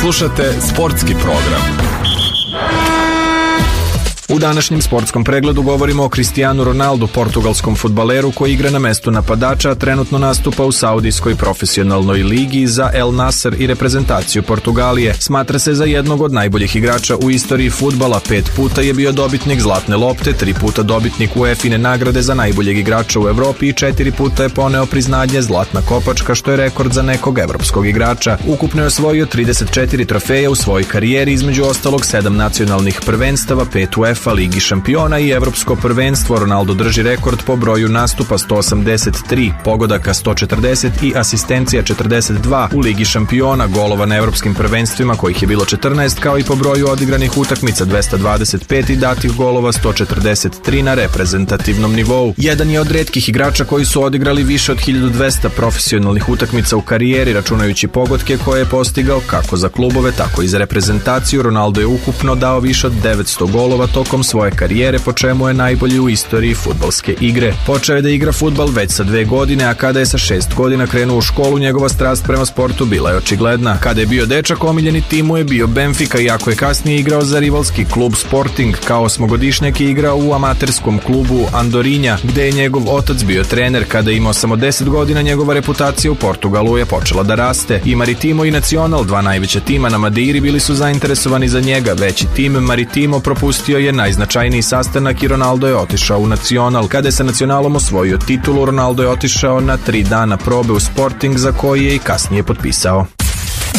Slušate sportski program. U današnjem sportskom pregledu govorimo o Cristiano Ronaldu, portugalskom fudbaleru koji igra na mestu napadača, a trenutno nastupa u saudijskoj profesionalnoj ligi za El Nasr i reprezentaciju Portugalije. Smatra se za jednog od najboljih igrača u istoriji fudbala, 5 puta je bio dobitnik Zlatne lopte, 3 puta dobitnik UEFA-ine nagrade za najboljeg igrača u Evropi i 4 puta je poneo priznanje Zlatna kopačka, što je rekord za nekog evropskog igrača. Ukupno je osvojio 34 trofeja u svojoj karijeri, između ostalog 7 nacionalnih prvenstava, 5 UEFA Ligi šampiona i evropsko prvenstvo. Ronaldo drži rekord po broju nastupa 183, pogodaka 140 i asistencija 42 u Ligi šampiona, golova na evropskim prvenstvima kojih je bilo 14, kao i po broju odigranih utakmica 225 i datih golova 143 na reprezentativnom nivou. Jedan je od retkih igrača koji su odigrali više od 1200 profesionalnih utakmica u karijeri, računajući pogodke koje je postigao kako za klubove, tako i za reprezentaciju. Ronaldo je ukupno dao više od 900 golova tokom svoje karijere, po čemu je najbolji u istoriji fudbalske igre. Počeo je da igra fudbal već sa 2 godine, a kada je sa 6 godina krenuo u školu, njegova strast prema sportu bila je očigledna. Kada je bio dečak, omiljeni tim mu je bio Benfica, iako je kasnije igrao za rivalski klub Sporting. Kao 8-godišnjak je igrao u amaterskom klubu Andorinja, gde je njegov otac bio trener. Kada je imao samo 10 godina, njegova reputacija u Portugalu je počela da raste. I Maritimo i Nacional, 2 najveća tima na Madeiri, bili su zainteresovani za njega. Veći tim Maritimo propustio je najznačajniji sastanak i Ronaldo je otišao u Nacional. Kada je sa Nacionalom osvojio titulu, Ronaldo je otišao na 3 dana probe u Sporting, za koji je i kasnije potpisao.